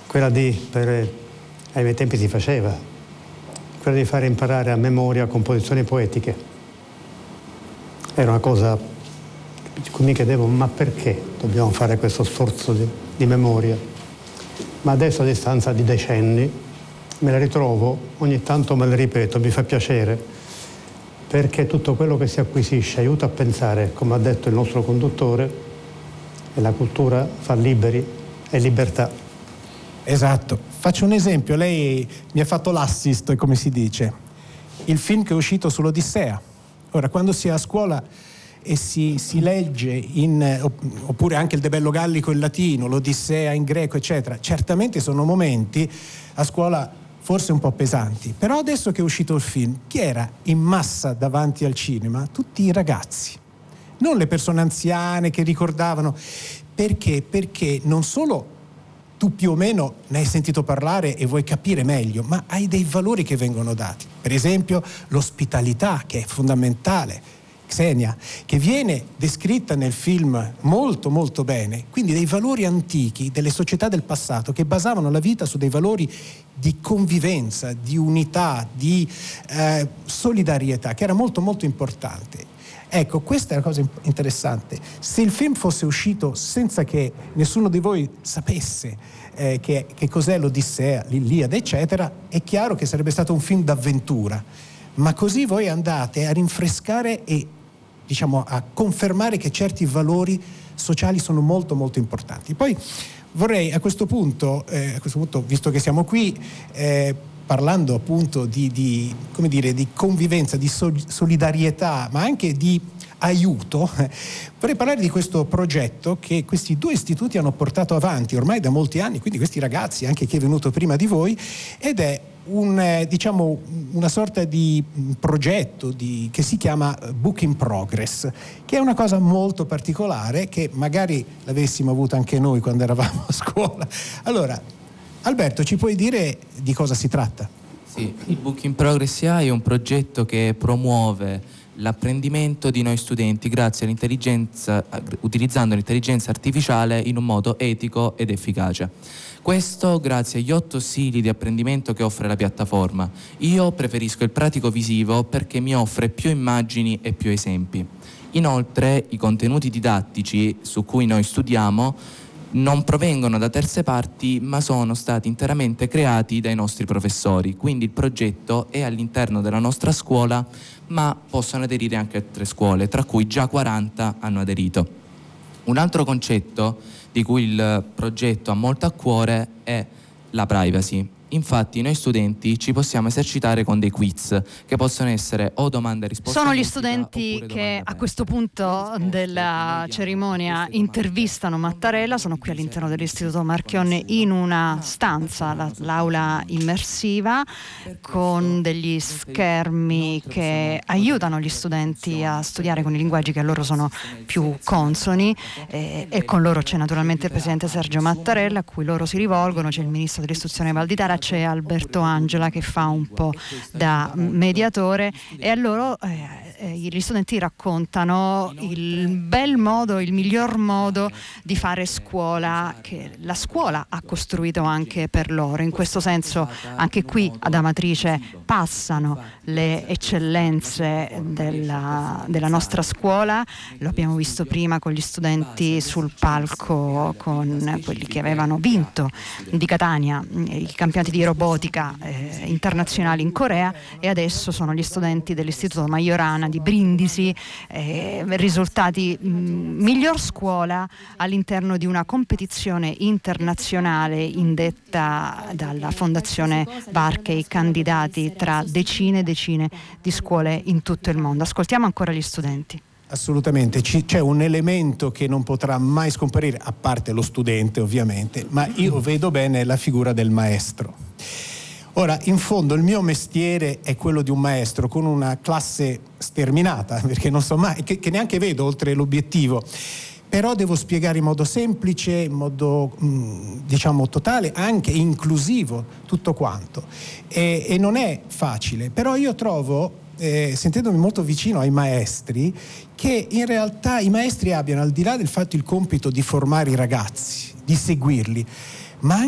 ai miei tempi si faceva, quella di fare imparare a memoria composizioni poetiche. Era una cosa cui mi chiedevo, ma perché dobbiamo fare questo sforzo di memoria? Ma adesso, a distanza di decenni, me la ritrovo, ogni tanto me la ripeto, mi fa piacere, perché tutto quello che si acquisisce aiuta a pensare, come ha detto il nostro conduttore, e la cultura fa liberi e libertà. Esatto. Faccio un esempio, lei mi ha fatto l'assist, come si dice, il film che è uscito sull'Odissea. Ora, quando si è a scuola e si legge oppure anche il De Bello Gallico in latino, l'Odissea in greco, eccetera, certamente sono momenti a scuola forse un po' pesanti, però adesso che è uscito il film, chi era in massa davanti al cinema? Tutti i ragazzi, non le persone anziane che ricordavano. Perché? Perché non solo tu più o meno ne hai sentito parlare e vuoi capire meglio, ma hai dei valori che vengono dati. Per esempio l'ospitalità, che è fondamentale, Xenia, che viene descritta nel film molto molto bene, quindi dei valori antichi delle società del passato che basavano la vita su dei valori di convivenza, di unità, di solidarietà, che era molto molto importante. Ecco, questa è una cosa interessante. Se il film fosse uscito senza che nessuno di voi sapesse che cos'è l'Odissea, l'Iliade, eccetera, è chiaro che sarebbe stato un film d'avventura. Ma così voi andate a rinfrescare e, diciamo, a confermare che certi valori sociali sono molto molto importanti. Poi vorrei a questo punto, visto che siamo qui, parlando appunto di convivenza, di solidarietà, ma anche di aiuto, vorrei parlare di questo progetto che questi due istituti hanno portato avanti ormai da molti anni, quindi questi ragazzi, anche chi è venuto prima di voi, ed è una sorta di progetto che si chiama Book in Progress, che è una cosa molto particolare che magari l'avessimo avuta anche noi quando eravamo a scuola. Allora, Alberto, ci puoi dire di cosa si tratta? Sì, il Book in Progress è un progetto che promuove l'apprendimento di noi studenti grazie all'intelligenza, utilizzando l'intelligenza artificiale in un modo etico ed efficace. Questo grazie agli 8 stili di apprendimento che offre la piattaforma. Io preferisco il pratico visivo perché mi offre più immagini e più esempi. Inoltre, i contenuti didattici su cui noi studiamo non provengono da terze parti, ma sono stati interamente creati dai nostri professori. Quindi il progetto è all'interno della nostra scuola, ma possono aderire anche altre scuole, tra cui già 40 hanno aderito. Un altro concetto di cui il progetto ha molto a cuore è la privacy. Infatti noi studenti ci possiamo esercitare con dei quiz che possono essere o domande e risposte. Sono gli studenti che a questo punto della cerimonia intervistano Mattarella. Sono qui all'interno dell'Istituto Marchionne in una stanza, l'aula immersiva, con degli schermi che aiutano gli studenti a studiare con i linguaggi che a loro sono più consoni, e con loro c'è naturalmente il presidente Sergio Mattarella, a cui loro si rivolgono, c'è il ministro dell'istruzione Valditara, c'è Alberto Angela che fa un po' da mediatore, e a loro gli studenti raccontano il bel modo, il miglior modo di fare scuola che la scuola ha costruito anche per loro. In questo senso anche qui ad Amatrice passano le eccellenze della nostra scuola. Lo abbiamo visto prima con gli studenti sul palco, con quelli che avevano vinto di Catania i campionati di robotica internazionali in Corea, e adesso sono gli studenti dell'Istituto Majorana di Brindisi, risultati miglior scuola all'interno di una competizione internazionale indetta dalla Fondazione Barkey, candidati tra decine e decine di scuole in tutto il mondo. Ascoltiamo ancora gli studenti. Assolutamente, c'è un elemento che non potrà mai scomparire, a parte lo studente ovviamente, ma io vedo bene la figura del maestro. Ora, in fondo il mio mestiere è quello di un maestro con una classe sterminata, perché non so mai, che neanche vedo oltre l'obiettivo, però devo spiegare in modo semplice, in modo totale, anche inclusivo, tutto quanto, e non è facile, però io trovo, sentendomi molto vicino ai maestri, che in realtà i maestri abbiano, al di là del fatto il compito di formare i ragazzi, di seguirli, ma